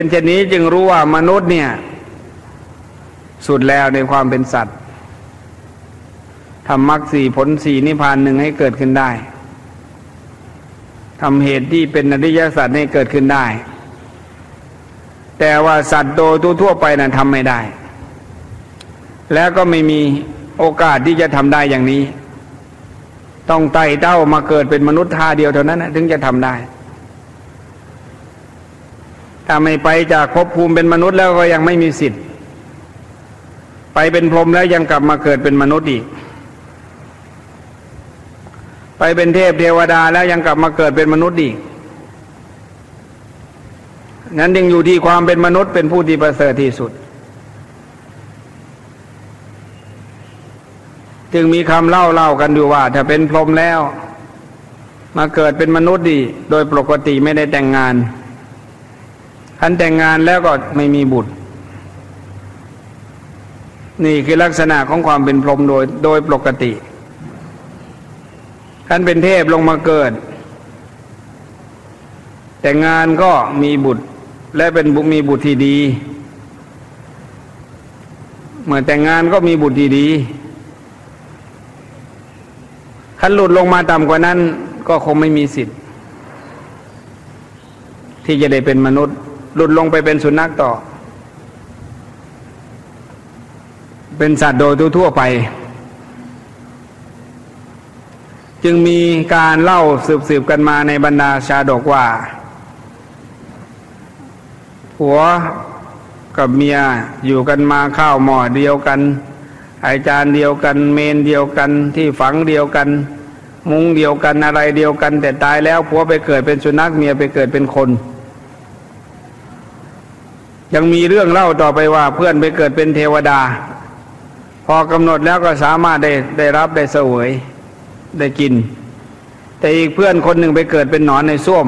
เป็นเช่นนี้จึงรู้ว่ามนุษย์เนี่ยสุดแล้วในความเป็นสัตว์ทำมรรคสี่ผลสี่นิพพานหนึ่งให้เกิดขึ้นได้ทำเหตุที่เป็นอริยสัจให้เกิดขึ้นได้แต่ว่าสัตว์โดยทั่วไปนั้นทำไม่ได้แล้วก็ไม่มีโอกาสที่จะทำได้อย่างนี้ต้องไต่เต้ามาเกิดเป็นมนุษย์ท่าเดียวเท่านั้นถึงจะทำได้ถ้าไม่ไปจากภพภูมิเป็นมนุษย์แล้วก็ยังไม่มีสิทธิ์ไปเป็นพรหมแล้วยังกลับมาเกิดเป็นมนุษย์อีกไปเป็นเทพเทวดาแล้วยังกลับมาเกิดเป็นมนุษย์อีกนั้นยังอยู่ที่ความเป็นมนุษย์เป็นผู้ที่ประเสริฐที่สุดจึงมีคำเล่ากันอยู่ว่าถ้าเป็นพรหมแล้วมาเกิดเป็นมนุษย์ดีโดยปกติไม่ได้แต่งงานท่านแต่งงานแล้วก็ไม่มีบุตรนี่คือลักษณะของความเป็นพรหมโดยปกติท่านเป็นเทพลงมาเกิดแต่งงานก็มีบุตรและเป็นมีบุตรที่ดีเมื่อแต่งงานก็มีบุตรที่ดีท่านหลุดลงมาต่ำกว่านั้นก็คงไม่มีสิทธิ์ที่จะได้เป็นมนุษย์หลุดลงไปเป็นสุนัขต่อเป็นสัตว์โดยทั่วไปจึงมีการเล่าสืบกันมาในบรรดาชาดกว่าผัวกับเมียอยู่กันมาข้าวหม้อเดียวกันอาจารย์เดียวกันเมนเดียวกันที่ฝังเดียวกันมุ้งเดียวกันอะไรเดียวกันแต่ตายแล้วผัวไปเกิดเป็นสุนัขเมียไปเกิดเป็นคนยังมีเรื่องเล่าต่อไปว่าเพื่อนไปเกิดเป็นเทวดาพอกำหนดแล้วก็สามารถได้รับได้เสวยได้กินแต่อีกเพื่อนคนหนึ่งไปเกิดเป็นหนอนในส้วม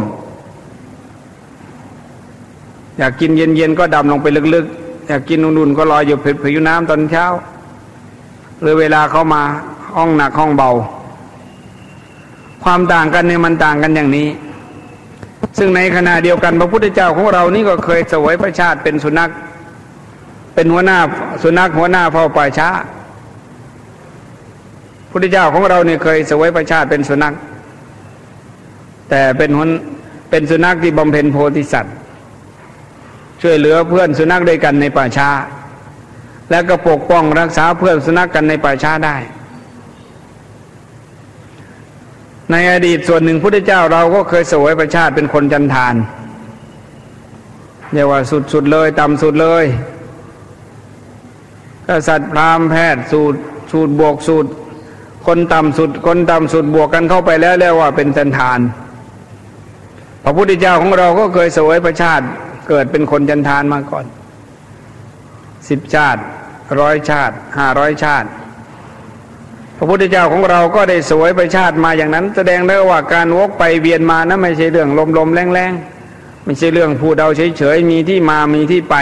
อยากกินเย็นๆก็ดำลงไปลึกๆอยากกินอุ่นๆก็ลอยอยู่ผิวน้ำตอนเช้าหรือเวลาเข้ามาห้องหนักห้องเบาความต่างกันเนี่ยมันต่างกันอย่างนี้ซึ่งในขณะเดียวกันพระพุทธเจ้าของเรานี่ก็เคยเสวยพระชาติเป็นสุนัขเป็นหัวหน้าสุนัขหัวหน้าเฝ้าป่าช้าพุทธเจ้าของเราเนี่ยเคยเสวยพระชาติเป็นสุนัขแต่เป็นสุนัขที่บำเพ็ญโพธิสัตว์ช่วยเหลือเพื่อนสุนัขด้วยกันในป่าช้าแล้วก็ปกป้องรักษาเพื่อนสุนัขกันในป่าช้าได้ในอดีตส่วนหนึ่งพุทธเจ้าเราก็เคยเสวยพระชาติเป็นคนจันทานเรียกว่าสุดเลยต่ำสุดเลยกษัตริย์พราหมณ์แพทย์สูตรบวกสูตรคนต่ำสุดบวกกันเข้าไปแล้วเรียกว่าเป็นจันทานพระพุทธเจ้าของเราก็เคยเสวยพระชาติเกิดเป็นคนจันทานมาก่อน10 ชาติ100 ชาติ500 ชาติพระพุทธเจ้าของเราก็ได้เสวยพระชาติมาอย่างนั้นแสดงได้ว่าการวกไปเวียนมานั้นไม่ใช่เรื่องลมๆแรงๆไม่ใช่เรื่องพูดเอาเฉยๆมีที่มามีที่ไป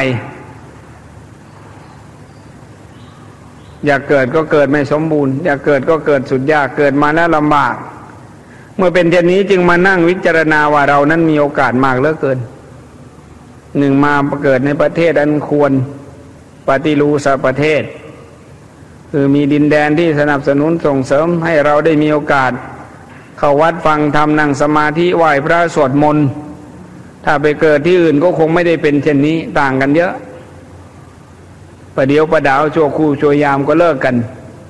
อยากเกิดก็เกิดไม่สมบูรณ์อยากเกิดก็เกิดสุดยากเกิดมาแล้วลำบากเมื่อเป็นเช่นนี้จึงมานั่งวิจารณาว่าเรานั้นมีโอกาสมากเหลือเกินหนึ่งมาเกิดในประเทศอันควรปฏิรูปประเทศคือมีดินแดนที่สนับสนุนส่งเสริมให้เราได้มีโอกาสเข้าวัดฟังธรรมนั่งสมาธิไหว้พระสวดมนต์ถ้าไปเกิดที่อื่นก็คงไม่ได้เป็นเช่นนี้ต่างกันเยอะประเดี๋ยวประดาวชั่วคู่ชั่วยามก็เลิกกัน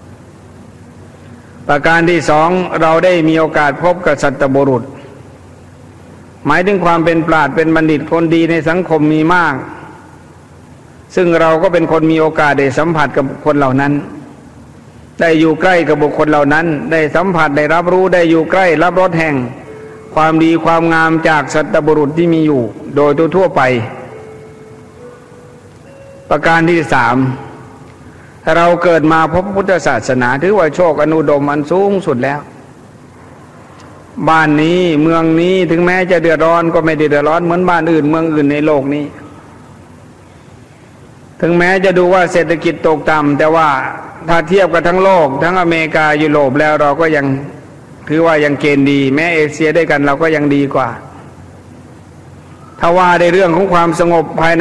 ประการที่สองเราได้มีโอกาสพบกับสัตบุรุษหมายถึงความเป็นปราชญ์เป็นบัณฑิตคนดีในสังคมมีมากซึ่งเราก็เป็นคนมีโอกาสได้สัมผัสกับคนเหล่านั้นได้อยู่ใกล้กับบุคคลเหล่านั้นได้สัมผัสได้รับรู้ได้อยู่ใกล้รับรสแห่งความดีความงามจากสัตบุรุษที่มีอยู่โดยทั่วไปประการที่สามเราเกิดมาพบพุทธศาสนาถือว่าโชคอนุดมอันสูงสุดแล้วบ้านนี้เมืองนี้ถึงแม้จะเดือดร้อนก็ไม่ได้เดือดร้อนเหมือนบ้านอื่นเมืองอื่นในโลกนี้ถึงแม้จะดูว่าเศรษฐกิจตกต่ำแต่ว่าถ้าเทียบกับทั้งโลกทั้งอเมริกายุโรปแล้วเราก็ยังถือว่ายังเกณฑ์ดีแม้เอเชียด้วยกันเราก็ยังดีกว่าถ้าว่าในเรื่องของความสงบภายใน